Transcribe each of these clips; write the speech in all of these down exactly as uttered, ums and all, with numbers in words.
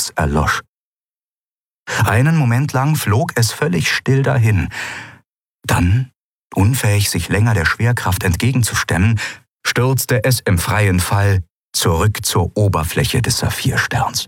Schiffs erlosch. Einen Moment lang flog es völlig still dahin. Dann, unfähig sich länger der Schwerkraft entgegenzustemmen, stürzte es im freien Fall zurück zur Oberfläche des Saphirsterns.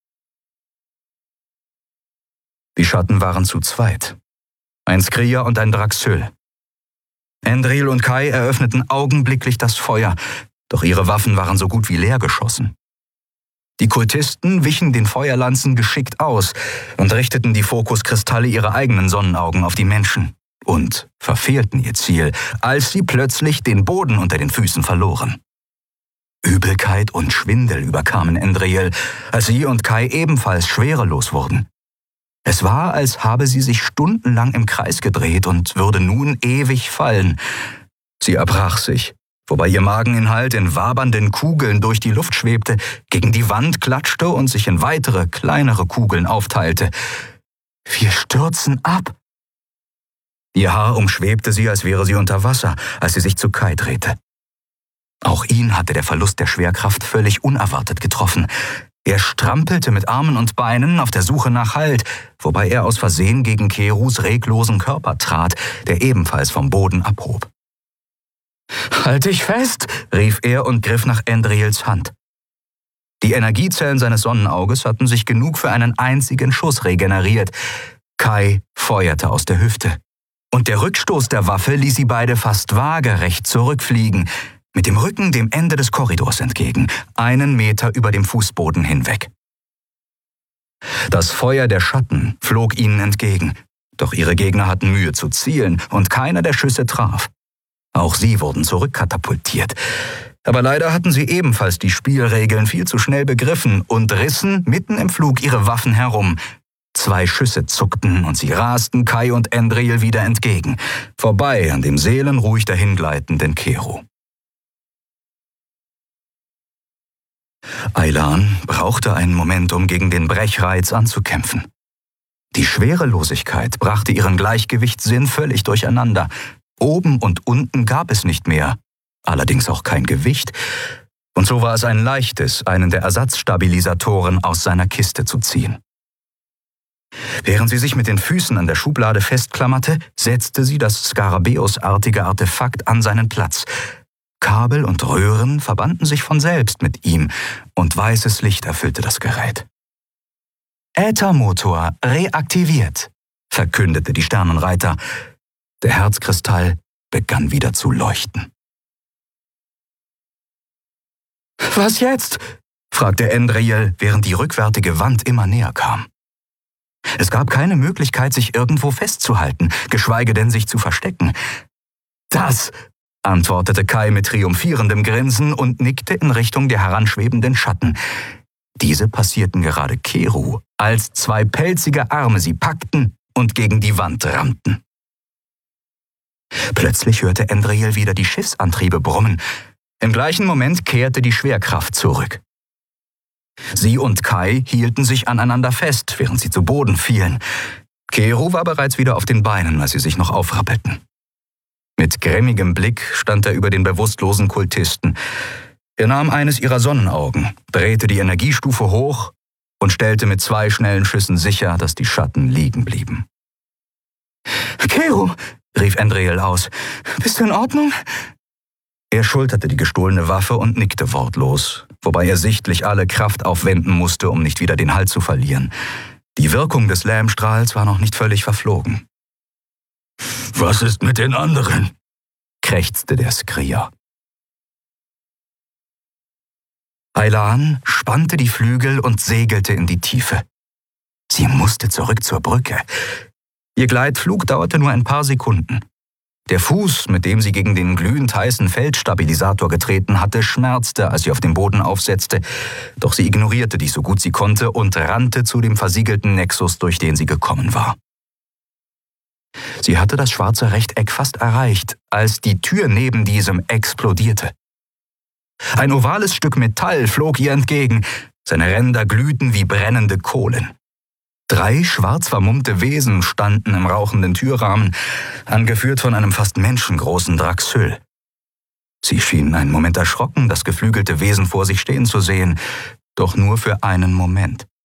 Die Schatten waren zu zweit. Ein Skria und ein Draxyl. Endril und Kai eröffneten augenblicklich das Feuer, doch ihre Waffen waren so gut wie leer geschossen. Die Kultisten wichen den Feuerlanzen geschickt aus und richteten die Fokuskristalle ihrer eigenen Sonnenaugen auf die Menschen und verfehlten ihr Ziel, als sie plötzlich den Boden unter den Füßen verloren. Übelkeit und Schwindel überkamen Endril, als sie und Kai ebenfalls schwerelos wurden. Es war, als habe sie sich stundenlang im Kreis gedreht und würde nun ewig fallen. Sie erbrach sich, wobei ihr Mageninhalt in wabernden Kugeln durch die Luft schwebte, gegen die Wand klatschte und sich in weitere, kleinere Kugeln aufteilte. »Wir stürzen ab!« Ihr Haar umschwebte sie, als wäre sie unter Wasser, als sie sich zu Kai drehte. Auch ihn hatte der Verlust der Schwerkraft völlig unerwartet getroffen. Er strampelte mit Armen und Beinen auf der Suche nach Halt, wobei er aus Versehen gegen Kerus reglosen Körper trat, der ebenfalls vom Boden abhob. »Halt dich fest«, rief er und griff nach Endrils Hand. Die Energiezellen seines Sonnenauges hatten sich genug für einen einzigen Schuss regeneriert. Kai feuerte aus der Hüfte. Und der Rückstoß der Waffe ließ sie beide fast waagerecht zurückfliegen, mit dem Rücken dem Ende des Korridors entgegen, einen Meter über dem Fußboden hinweg. Das Feuer der Schatten flog ihnen entgegen, doch ihre Gegner hatten Mühe zu zielen und keiner der Schüsse traf. Auch sie wurden zurückkatapultiert. Aber leider hatten sie ebenfalls die Spielregeln viel zu schnell begriffen und rissen mitten im Flug ihre Waffen herum. Zwei Schüsse zuckten und sie rasten Kai und Endril wieder entgegen, vorbei an dem seelenruhig dahingleitenden Keru. Aylan brauchte einen Moment, um gegen den Brechreiz anzukämpfen. Die Schwerelosigkeit brachte ihren Gleichgewichtssinn völlig durcheinander. Oben und unten gab es nicht mehr, allerdings auch kein Gewicht. Und so war es ein leichtes, einen der Ersatzstabilisatoren aus seiner Kiste zu ziehen. Während sie sich mit den Füßen an der Schublade festklammerte, setzte sie das Skarabäusartige Artefakt an seinen Platz. Kabel und Röhren verbanden sich von selbst mit ihm und weißes Licht erfüllte das Gerät. »Äthermotor reaktiviert«, verkündete die Sternenreiter. Der Herzkristall begann wieder zu leuchten. »Was jetzt?« fragte Endril, während die rückwärtige Wand immer näher kam. Es gab keine Möglichkeit, sich irgendwo festzuhalten, geschweige denn sich zu verstecken. »Das«, antwortete Kai mit triumphierendem Grinsen und nickte in Richtung der heranschwebenden Schatten. Diese passierten gerade Keru, als zwei pelzige Arme sie packten und gegen die Wand rammten. Plötzlich hörte Endril wieder die Schiffsantriebe brummen. Im gleichen Moment kehrte die Schwerkraft zurück. Sie und Kai hielten sich aneinander fest, während sie zu Boden fielen. Keru war bereits wieder auf den Beinen, als sie sich noch aufrappelten. Mit grimmigem Blick stand er über den bewusstlosen Kultisten. Er nahm eines ihrer Sonnenaugen, drehte die Energiestufe hoch und stellte mit zwei schnellen Schüssen sicher, dass die Schatten liegen blieben. »Keru«, rief Endril aus, »bist du in Ordnung?« Er schulterte die gestohlene Waffe und nickte wortlos, wobei er sichtlich alle Kraft aufwenden musste, um nicht wieder den Halt zu verlieren. Die Wirkung des Lähmstrahls war noch nicht völlig verflogen. »Was ist mit den anderen?« krächzte der Skria. Aylan spannte die Flügel und segelte in die Tiefe. Sie musste zurück zur Brücke. Ihr Gleitflug dauerte nur ein paar Sekunden. Der Fuß, mit dem sie gegen den glühend heißen Feldstabilisator getreten hatte, schmerzte, als sie auf dem Boden aufsetzte, doch sie ignorierte dies so gut sie konnte und rannte zu dem versiegelten Nexus, durch den sie gekommen war. Sie hatte das schwarze Rechteck fast erreicht, als die Tür neben diesem explodierte. Ein ovales Stück Metall flog ihr entgegen, seine Ränder glühten wie brennende Kohlen. Drei schwarz vermummte Wesen standen im rauchenden Türrahmen, angeführt von einem fast menschengroßen Draxyl. Sie schienen einen Moment erschrocken, das geflügelte Wesen vor sich stehen zu sehen, doch nur für einen Moment.